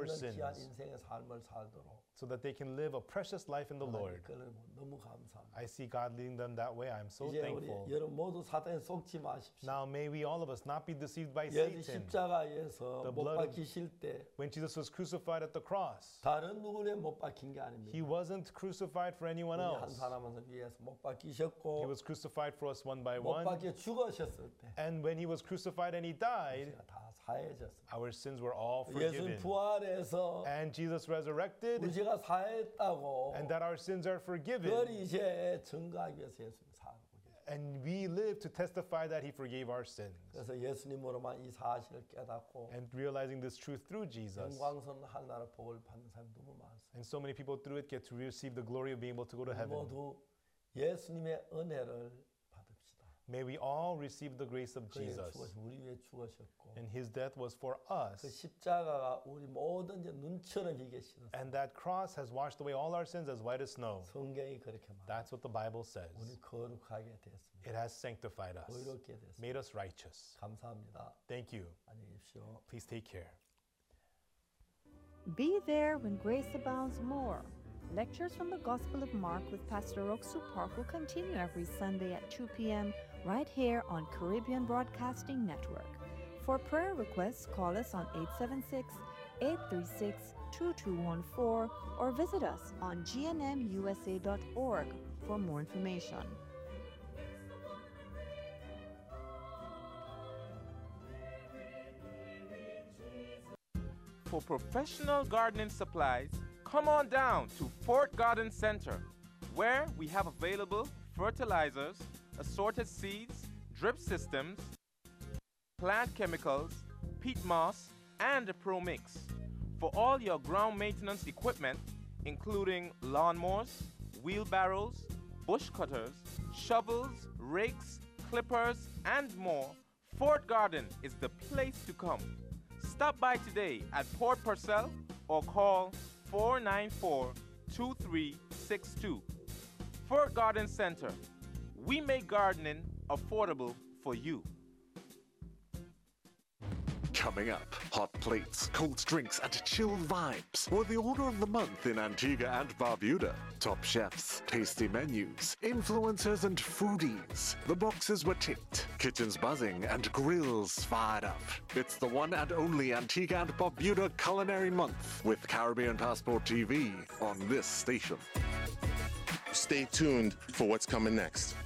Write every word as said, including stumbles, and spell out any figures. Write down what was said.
our 없는 귀한 sins 인생의 삶을 살도록 so that they can live a precious life in the Lord. 하나님 너무 감사합니다. I see God leading them that way. I'm so 이제 우리 thankful. 여러분 모두 사탄에 속지 마십시오. Now may we all of us not be deceived by 예수 Satan. 십자가에서 The 못 blood of- 박히실 때 When Jesus was crucified at the cross, 다른 누구에 못 박힌 게 아닙니다. he wasn't crucified for anyone 우리 한 else. 사람을 위해서 못 He 박히셨고 was crucified for us one by 못 one. 박혀 죽으셨을 때 And when he was crucified and he died, 우리가 다 사해졌습니다. our sins were all 예수 forgiven. 부활해서 And Jesus resurrected, 우리가 사했다고 and that our sins are 그걸 forgiven. 이제 증거하기 위해서 예수님 살고 계세요. And we live to testify that he forgave our sins. 그래서 예수님으로만 이 사실을 깨닫고 And realizing this truth through Jesus. 영광스러운 하나님의 복을 받는 사람이 너무 많습니다. And so many people through it get to receive the glory of being able to go to heaven. 모두 예수님의 은혜를 받읍시다. May we all receive the grace of 그의 Jesus. 죽으신 우리 위해 죽으셨고 And his death was for 그 us. 십자가가 우리 모든 이제 눈처럼 희게 씻었어요. And that cross has washed away all our sins as white as snow. 성경이 그렇게 말합니다. That's what the Bible says. 우리 거룩하게 됐습니다. It has sanctified us, 의롭게 됐습니다. made us righteous. 감사합니다. Thank you. 안녕히 계십시오. Please take care. Be there when grace abounds more. Lectures from the Gospel of Mark with Pastor Roxu Park will continue every Sunday at two p.m. right here on Caribbean Broadcasting Network. For prayer requests, call us on eight seven six, eight three six, two two one four or visit us on g n m u s a dot org for more information. For professional gardening supplies, come on down to Fort Garden Center, where we have available fertilizers, assorted seeds, drip systems, plant chemicals, peat moss, and a Pro Mix. For all your ground maintenance equipment, including lawnmowers, wheelbarrows, bush cutters, shovels, rakes, clippers, and more, Fort Garden is the place to come. Stop by today at Port Purcell or call four nine four, two three six two. Fort Garden Center. We make gardening affordable for you. Coming up, hot plates, cold drinks, and chill vibes were the order of the month in Antigua and Barbuda. Top chefs, tasty menus, influencers, and foodies. The boxes were ticked, kitchens buzzing, and grills fired up. It's the one and only Antigua and Barbuda Culinary Month with Caribbean Passport T V on this station. Stay tuned for what's coming next.